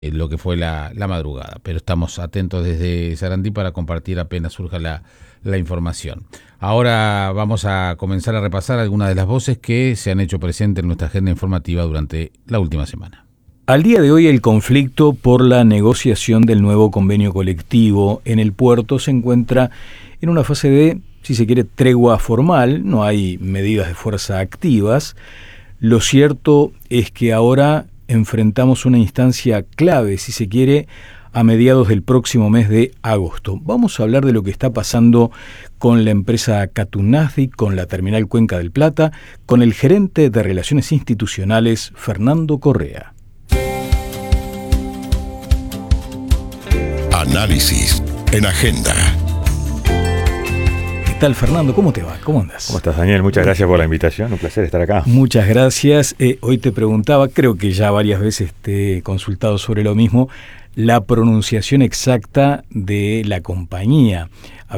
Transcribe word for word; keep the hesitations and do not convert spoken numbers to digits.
lo que fue la, la madrugada, pero estamos atentos desde Sarandí para compartir apenas surja la, la información. Ahora vamos a comenzar a repasar algunas de las voces que se han hecho presentes en nuestra agenda informativa durante la última semana. Al día de hoy, el conflicto por la negociación del nuevo convenio colectivo en el puerto se encuentra en una fase de, si se quiere, tregua formal. No hay medidas de fuerza activas. Lo cierto es que ahora enfrentamos una instancia clave, si se quiere, a mediados del próximo mes de agosto. Vamos a hablar de lo que está pasando con la empresa Catunazzi, con la terminal Cuenca del Plata, con el gerente de Relaciones Institucionales, Fernando Correa. Análisis en Agenda. ¿Qué tal, Fernando? ¿Cómo te va? ¿Cómo andas? ¿Cómo estás, Daniel? Muchas gracias por la invitación. Un placer estar acá. Muchas gracias. Eh, hoy te preguntaba, creo que ya varias veces te he consultado sobre lo mismo, la pronunciación exacta de la compañía.